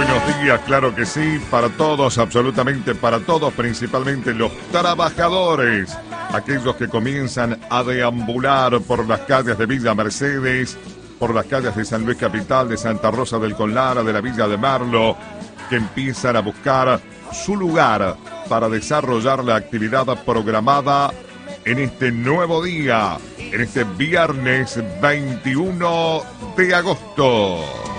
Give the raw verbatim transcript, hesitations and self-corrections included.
buenos días, claro que sí, para todos, absolutamente para todos, principalmente los trabajadores, aquellos que comienzan a deambular por las calles de Villa Mercedes, por las calles de San Luis Capital, de Santa Rosa del Conlara, de la Villa de Merlo, que empiezan a buscar su lugar para desarrollar la actividad programada en este nuevo día, en este viernes veintiuno de agosto.